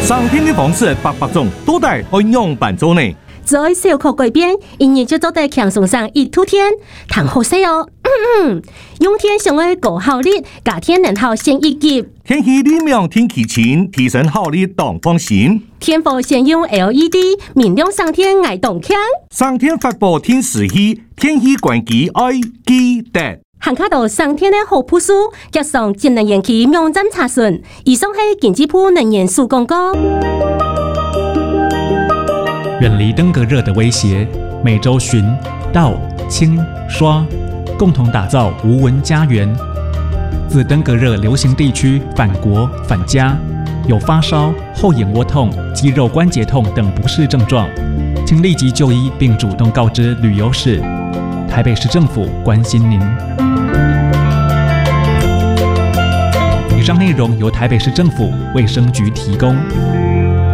上天的方式百种，都得按样办做呢。 在小可改变，一年就做得强送上一突天，谈好些哦。用天上的高效率，夏天能好先一级。 天气里面天气晴，提升效率当放心。 天府先用 LED， 明亮上天爱动强。 上天发布天时气，天气关机爱记得。 行卡到上天的好铺书，加上节能延期网站查询。以上是经济部能源署广告。 远离登革热的威胁，每周巡、倒、清、刷，共同打造无蚊家园。自登革热流行地区返国返家，有发烧、后眼窝痛、肌肉关节痛等不适症状，请立即就医并主动告知旅游史。台北市政府关心您。以上内容由台北市政府卫生局提供。